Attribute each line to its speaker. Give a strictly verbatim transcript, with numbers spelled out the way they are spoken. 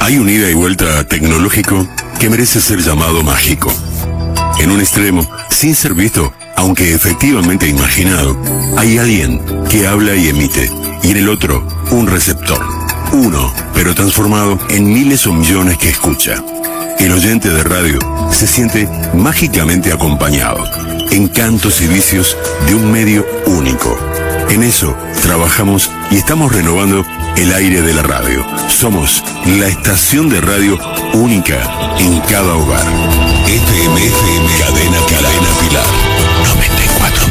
Speaker 1: Hay un ida y vuelta tecnológico que merece ser llamado mágico. En un extremo, sin ser visto, aunque efectivamente imaginado, hay alguien que habla y emite, y en el otro, un receptor. Uno, pero transformado en miles o millones que escucha. El oyente de radio se siente mágicamente acompañado, en cantos y vicios de un medio único. En eso trabajamos y estamos renovando el aire de la radio. Somos la estación de radio única en cada hogar. F M, F M, Cadena, Cadena Pilar. noventa y cuatro.